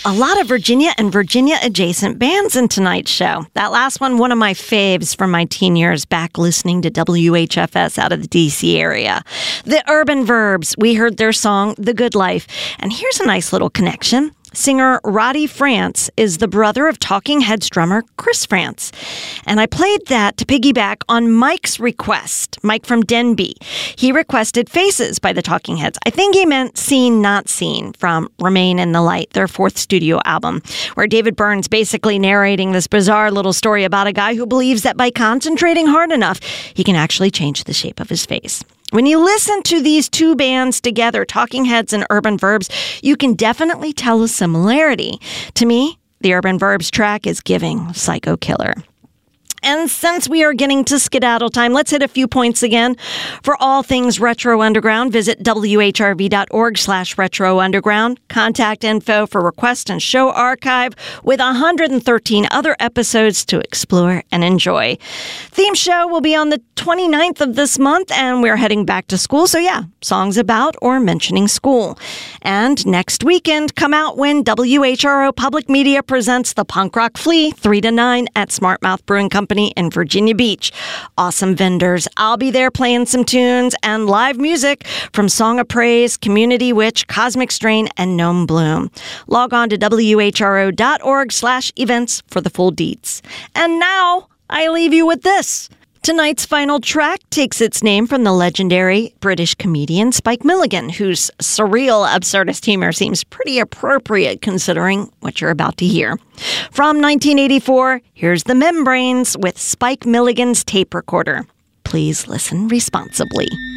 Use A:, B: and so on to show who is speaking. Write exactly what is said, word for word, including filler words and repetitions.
A: A lot of Virginia and Virginia-adjacent bands in tonight's show. That last one, one of my faves from my teen years back listening to W H F S out of the D C area. The Urban Verbs, we heard their song, The Good Life. And here's a nice little connection. Singer Roddy France is the brother of Talking Heads drummer Chris France. And I played that to piggyback on Mike's request, Mike from Denby. He requested Faces by the Talking Heads. I think he meant Seen Not Seen from Remain in the Light, their fourth studio album, where David Byrne's basically narrating this bizarre little story about a guy who believes that by concentrating hard enough, he can actually change the shape of his face. When you listen to these two bands together, Talking Heads and Urban Verbs, you can definitely tell a similarity. To me, the Urban Verbs track is giving Psycho Killer. And since we are getting to skedaddle time, let's hit a few points again. For all things Retro Underground, visit whrv.org slash retro underground. Contact info for request and show archive with one hundred thirteen other episodes to explore and enjoy. Theme show will be on the twenty-ninth of this month, and we're heading back to school. So yeah, songs about or mentioning school. And next weekend, come out when W H R O Public Media presents the Punk Rock Flea three to nine at Smart Mouth Brewing Company in Virginia Beach. Awesome vendors. I'll be there playing some tunes and live music from Song of Praise, Community Witch, Cosmic Strain, and Gnome Bloom. Log on to whro.org slash events for the full deets. And now I leave you with this. Tonight's final track takes its name from the legendary British comedian Spike Milligan, whose surreal, absurdist humor seems pretty appropriate considering what you're about to hear. From nineteen eighty-four, here's The Membranes with Spike Milligan's tape recorder. Please listen responsibly.